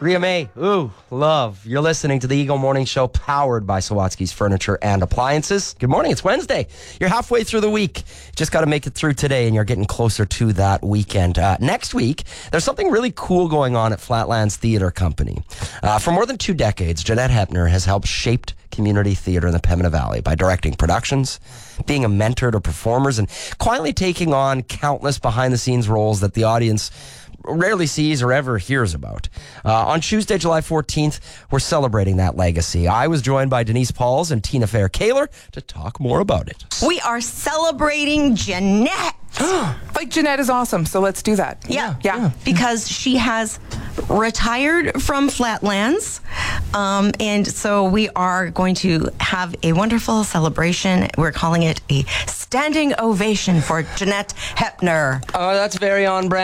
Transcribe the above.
Ria May, ooh, love. You're listening to the Eagle Morning Show, powered by Sawatsky's Furniture and Appliances. Good morning, it's Wednesday. You're halfway through the week. Just got to make it through today, and you're getting closer to that weekend. Next week, there's something really cool going on at Flatlands Theatre Company. For more than 2 decades, Jeanette Hepner has helped shape community theater in the Pembina Valley by directing productions, being a mentor to performers, and quietly taking on countless behind-the-scenes roles that the audience rarely sees or ever hears about. On Tuesday, July 14th, we're celebrating that legacy. I was joined by Denise Pauls and Tina Fair-Kaler to talk more about it. We are celebrating Jeanette. Like, Jeanette is awesome, so let's do that. Yeah. Because she has retired from Flatlands, and so we are going to have a wonderful celebration. We're calling it a standing ovation for Jeanette Hepner. Oh, that's very on brand.